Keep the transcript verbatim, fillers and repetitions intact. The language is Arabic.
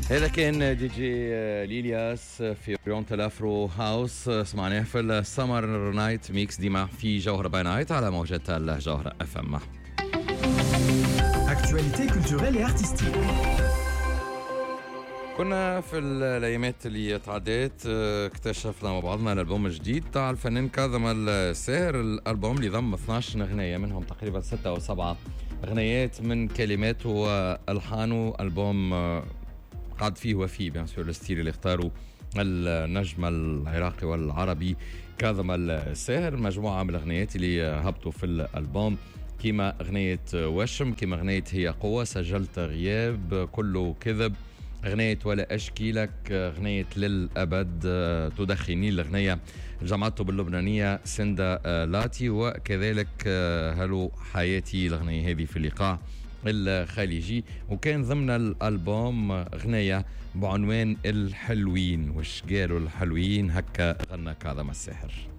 هذا كان دي جي ليلياس في اورينت الافرو هاوس. سمعناه في السمر نايت ميكس ديما في جوهر باي نايت على موجة الجوهر اف ام. Actualité culturelle et artistique. كنا في الايامات اللي تعدت اكتشفنا مع بعضنا الالبوم الجديد تاع الفنان كاظم الساهر. الالبوم اللي ضم اثناش اغنيه، منهم تقريبا ستة او سبعة اغنيات من كلماته والحانه. البوم قعد فيه وفيه بيان سور الستيل اللي اختاروا النجم العراقي والعربي كاظم الساهر. مجموعه من الاغنيات اللي هبطوا في الالبوم، كيما اغنيه وشم، كيما اغنيه هي قوه، سجلت غياب، كله كذب، أغنية ولا أشكي لك، أغنية للأبد، تدخني، الأغنية جمعته باللبنانية سندا لاتي، وكذلك هلو حياتي، الأغنية هذه في اللقاء الخليجي. وكان ضمن الألبوم أغنية بعنوان الحلوين. وش قالوا الحلوين؟ هكا غنى كاظم الساهر.